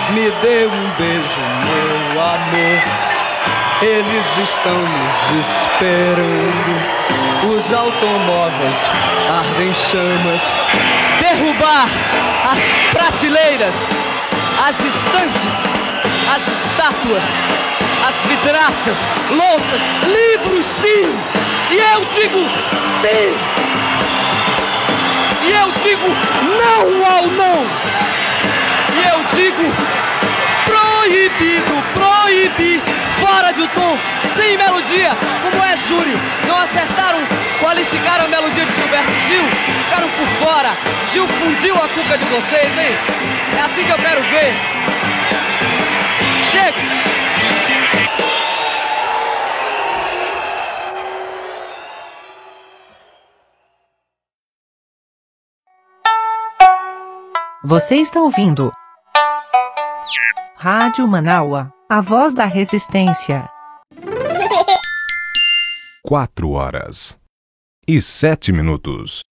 me dê um beijo, meu amor. Eles estão nos esperando. Os automóveis ardem chamas. Derrubar as prateleiras, as estantes, as estátuas, as vidraças, louças, livros, sim! E eu digo sim! E eu digo não ao não! E eu digo proibido, proibir, fora do tom, sem melodia, como é júri. Não acertaram, qualificaram a melodia de Gilberto Gil, ficaram por fora. Gil fundiu a cuca de vocês, hein? É assim que eu quero ver. Chega! Você está ouvindo Rádio Manaua, a voz da resistência. 4 horas e 7 minutos.